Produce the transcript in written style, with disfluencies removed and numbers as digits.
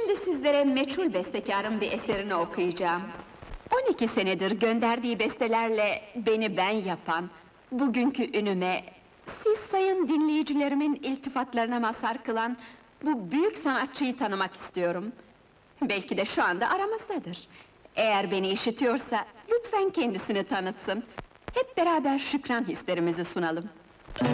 Şimdi sizlere meçhul bestekarın bir eserini okuyacağım. 12 senedir gönderdiği bestelerle beni ben yapan, bugünkü ünüme, siz sayın dinleyicilerimin iltifatlarına mazhar kılan bu büyük sanatçıyı tanımak istiyorum. Belki de şu anda aramızdadır. Eğer beni işitiyorsa, lütfen kendisini tanıtsın. Hep beraber şükran hislerimizi sunalım.